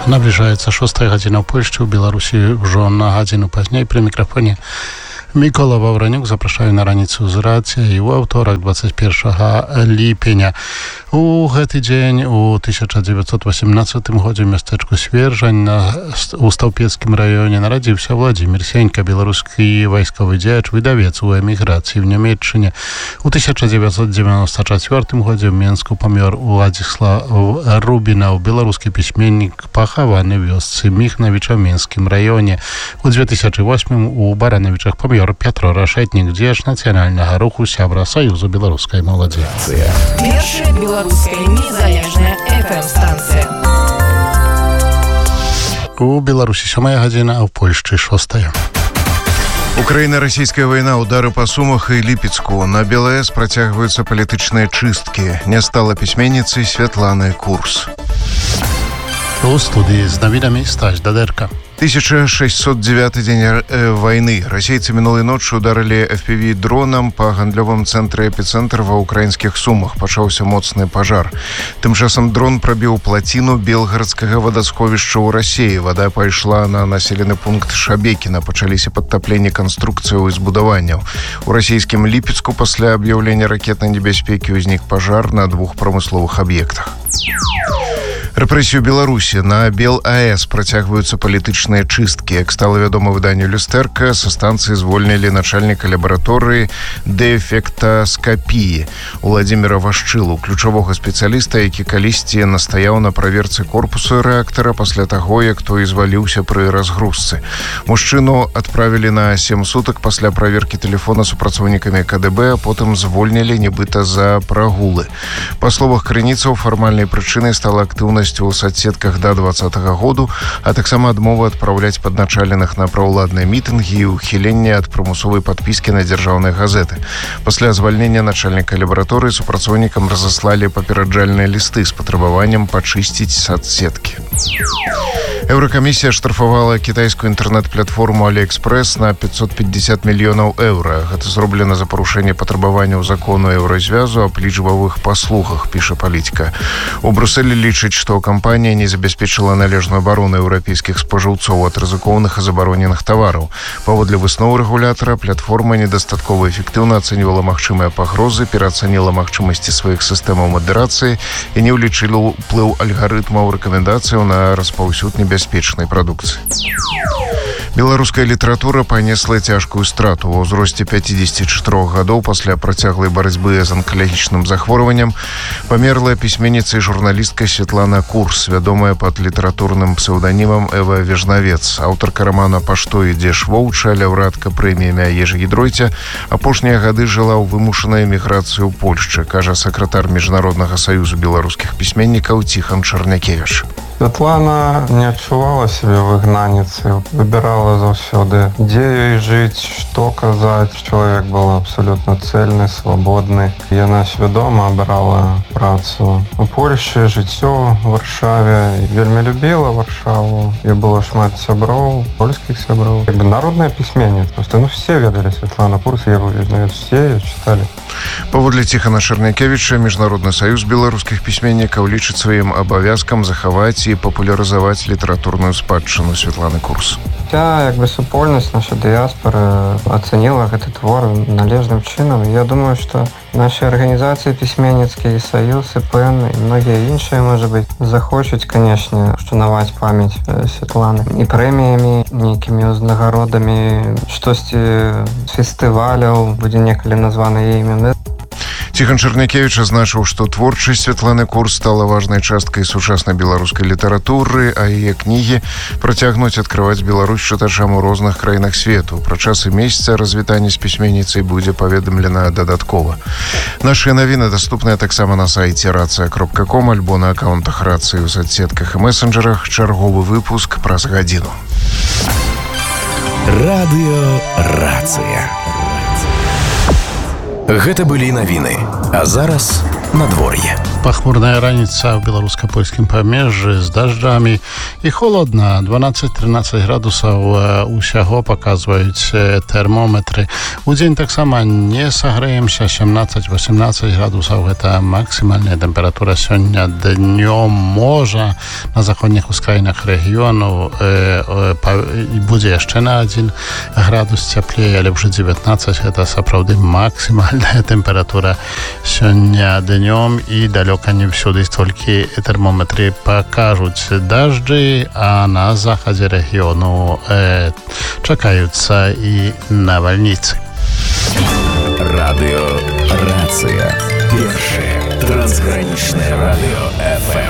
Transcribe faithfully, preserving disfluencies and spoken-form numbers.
Наближаецца шостая гадзіна ў Польшчы, у Беларусі ўжо на гадзіну пазней. Пры мікрафоне Мікола Ваўранюк. Запрашаю на раніцу з рацыяй у аўторак двадцать першага ліпеня. У гэты дзень у тысяча дзевяцьсот восемнадцатым годзе ў мястэчку Свержань на, у Стаўпецкім раёне нарадзіўся Владзімір Сенька, беларускі вайсковы дзеяч, выдавец у эміграцыі в Нямецчыне. У тысяча дзевяцьсот дзевяносто чвёртым годзе ў Менску памёр Уладзіслав Рубінаў, беларускі пісьменнік, пахаваны ў вёсцы Міхнавіча ў Мінскім раёне. У две тысячи восьмым у Баранавічах памёр Пятро Рашэтнік, дзеяч нацыянальнага руху, сябра Саюзу беларускай моладзі. Першая беларуская незалежная эф эм-станцыя. У Беларусі сёмая гадзіна, а ў Польшчы шостая. Украіна-расійская вайна, удары па Сумах і Ліпецку. На БелАЭС працягваюцца палітычныя чысткі. Не стала пісьменніцай Святланы Курс. У студии с новинами Стась Дадерка. тысяча шестьсот девятый день э, войны. Расейцы минулой ночью ударили эф пи ви-дроном по гандлёвым цэнтры эпицентр ва украінскіх Сумах. Пачаўся моцны пажар. Тым часам дрон прабіў плаціну белгарадскага вадасховішча ў Расіі. Вада пайшла на населены пункт Шабекіна. Пачаліся падтапленні канструкцыяў і збудаванняў. У расійскім Ліпецку пасля аб'яўлення ракетнай небяспекі ўзнік пажар на двух прамысловых аб'ектах. Рэпрэсію Беларусі. На БелАЭС працягваюцца палітычныя чысткі. Як стала вядома выданню Люстэрка, са станцыі звольнілі начальніка лабараторыі дээфектаскапіі Уладзіміра Вашчылу, ключавога спецыяліста, які калісьці настаяў на праверцы корпусу рэактара пасля таго, як той зваліўся пры разгрузцы. Мужчыну адправілі на сем сутак пасля праверкі тэлефона супрацоўнікамі ка дэ бэ, а потым звольнілі нібыта за прагулы. Па словах крыніцаў, фармальнай прычынай стала актыўнасць у соцсетках да двадцатага году, а таксама адмова адпраўляць падначаленых на праўладныя мітынгі і ухіленне ад прымусовай падпіскі на дзяржаўныя газеты. Пасля звальнення начальніка лабараторыі супрацоўнікам разаслалі папераджальныя лісты з патрабаваннем пачысціць соцсеткі. Еўракамісія штрафавала кітайскую інтэрнэт-платформу AliExpress на пятьсот пятьдесят мільёнаў еўра. Гэта зроблена за парушэнне патрабаванняў закону Еўразвязу аб лічбавых паслугах, піша Палітика. У Брусэлі лічыць, што кампанія не забяспечыла належную абарону еўрапейскіх спажыўцоў ад рызыкоўных і забароненых тавараў. Паводле высноў рэгулятара, платформа недастаткова эфектыўна ацэньвала магчымыя пагрозы, пераацаніла магчымасці сваіх сістэмаў мадэрацыі і не ўлічыла ўплыў альгарытмаў рэкамендацыяў на распаўсюд небяспечнай прадукцыі. Беларуская літаратура панесла цяжкую страту. Ва ўзросце пяцідзесяці чатырох гадоў пасля працяглай барацьбы з анкалагічным захворваннем памерла пісьменніца і журналістка Святлана Курс, вядомая пад літаратурным псеўданімам Эва Вежнавец. Аўтарка рамана «Пашто ідзеш воўча», лаўрэатка прэміі імя Ежы Гідройця, апошнія гады жыла ў вымушанай эміграцыі ў Польшчы, кажа сакратар Міжнароднага саюзу беларускіх пісьменнікаў Ціхан Чарнякевіч. Святлана не адчувала сябе выгнаніцай, выбірала заўсёды, дзе ёй жыць, што казаць. Чалавек быў абсалютна цэльны, свабодны. Яна свядома абрала працу у Польшчы, жыццё ў Варшаве. Вельмі любіла Варшаву. І было шмат сяброў, польскіх сяброў. Як бы народная пісьменніца. Просто ну все ведалі Святлану Курс, Еву Вежнавец, все её чыталі. Паводле Ціхана Чарнякевіча, Міжнародны саюз беларускіх пісьменнікаў лічыць сваім абавязкам захаваць і папулярызаваць літаратурную спадчыну Святланы Курс. Вся як бы супольнасць наша дыяспора ацаніла гэты твор належным чынам. Я думаю, што нашы арганізацыі пісьменніцкія, саюз, і пэн, і многія іншыя, можа быць, захочуць, канешне, ушанаваць памяць Святланы і прэміямі, нейкімі ўзнагародамі, штосьці з фестываляў будзе некалі названа яе імя. Ціхан Чарнякевіч азначыў, што творчасць Святланы Курс стала важнай часткай сучаснай беларускай літаратуры, а яе кнігі працягнуць адкрываць Беларусь чытачам у розных краінах свету. Пра час і месца развітання з пісьменніцай будзе паведамлена дадаткова. Нашыя навіны даступныя таксама на сайце рацыя кропка ком альбо на акаунтах рацыі ў соцсетках і месенджерах. Чарговы выпуск праз гадзіну. Радыё Рацыя. Гэта былі навіны. А зараз надвор'е. Пахмурная раніца ў беларуска-польскім памежжы з дажджамі і холодна. дванаццаць-трынаццаць градусаў усяго паказваюць тэрмометры. Удзень таксама не сагрэемся, сямнаццаць-васямнаццаць градусаў. Гэта максімальная тэмпература сёння днём. Можа, на заходніх ускраінах рэгіёну э, э, будзе яшчэ на адзін градус цяплей, але ўжо дзевятнаццаць. Гэта сапраўды максімальная тэмпература сёння днём і далёка не всюды столькі тэрмометры пакажуць дажджы, а на захадзе рэгіёну э, чакаюцца і навальніцы. Радио «Рация». Першее трансграничное радио эф эм.